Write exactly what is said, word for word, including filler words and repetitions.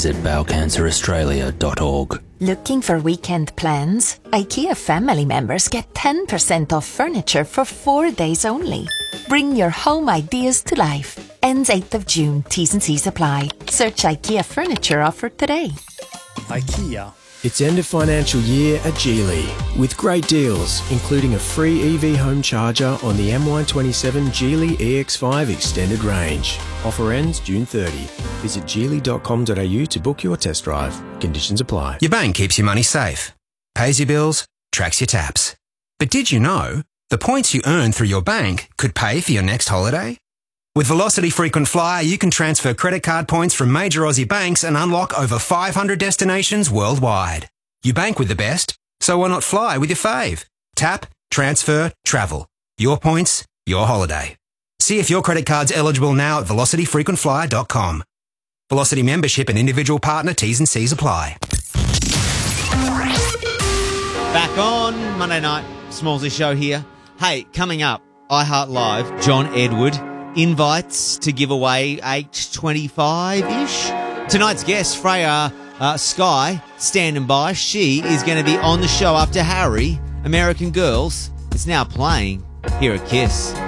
visit bowel cancer australia dot org. Looking for weekend plans? IKEA family members get ten percent off furniture for four days only. Bring your home ideas to life. Ends eighth of June. T's and C's apply. Search IKEA furniture offer today. IKEA. It's end of financial year at Geely with great deals, including a free E V home charger on the M Y twenty-seven Geely E X five Extended Range. Offer ends June thirtieth. Visit geely dot com dot a u to book your test drive. Conditions apply. Your bank keeps your money safe, pays your bills, tracks your taps. But did you know the points you earn through your bank could pay for your next holiday? With Velocity Frequent Flyer, you can transfer credit card points from major Aussie banks and unlock over five hundred destinations worldwide. You bank with the best, so why not fly with your fave? Tap, transfer, travel. Your points, your holiday. See if your credit card's eligible now at velocity frequent flyer dot com. Velocity membership and individual partner T's and C's apply. Back on Monday night, Smallsy show here. Hey, coming up, iHeart Live, John Edward invites to give away eight twenty-five-ish. Tonight's guest, Freya uh, Sky, standing by. She is going to be on the show after Harry, American Girls. It's now playing here at Kiss.